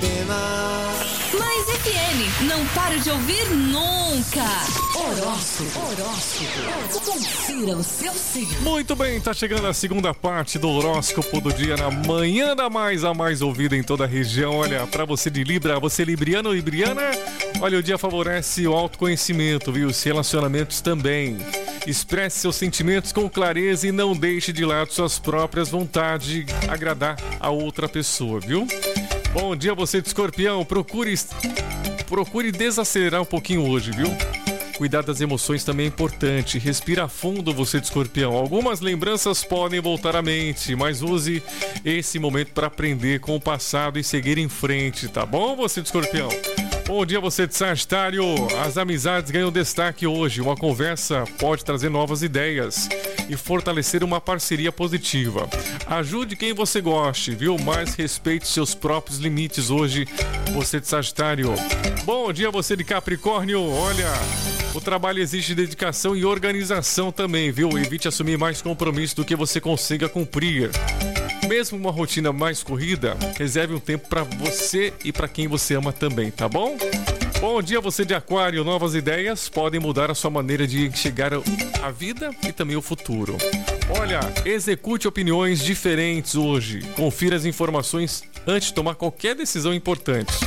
Mais FM, não paro de ouvir nunca. Horóscopo. Confira o seu signo. Muito bem, tá chegando a segunda parte do horóscopo do dia na manhã da a mais ouvida em toda a região. Olha, pra você de Libra, você libriano ou libriana, olha, o dia favorece o autoconhecimento, viu? Os relacionamentos também. Expresse seus sentimentos com clareza e não deixe de lado suas próprias vontades de agradar a outra pessoa, viu? Bom dia, você de Escorpião. Procure desacelerar um pouquinho hoje, viu? Cuidar das emoções também é importante. Respira fundo, você de Escorpião. Algumas lembranças podem voltar à mente, mas use esse momento para aprender com o passado e seguir em frente, tá bom, você de Escorpião? Bom dia, você de Sagitário. As amizades ganham destaque hoje. Uma conversa pode trazer novas ideias e fortalecer uma parceria positiva. Ajude quem você goste, viu? Mas respeite seus próprios limites hoje, você de Sagitário. Bom dia, você de Capricórnio. Olha, o trabalho exige dedicação e organização também, viu? Evite assumir mais compromisso do que você consiga cumprir. Mesmo uma rotina mais corrida, reserve um tempo para você e para quem você ama também, tá bom? Bom dia, você de Aquário. Novas ideias podem mudar a sua maneira de enxergar a vida e também o futuro. Olha, execute opiniões diferentes hoje. Confira as informações antes de tomar qualquer decisão importante.